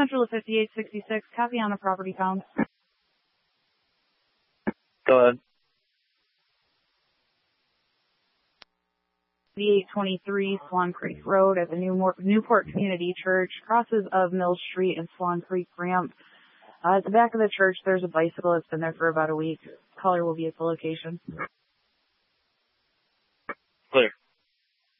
Central of 5866, copy on a property found. Go ahead. 5823 Swan Creek Road at the Newport Community Church, crosses of Mill Street and Swan Creek Ramp. At the back of the church, there's a bicycle that's been there for about a week. Caller will be at the location. Clear.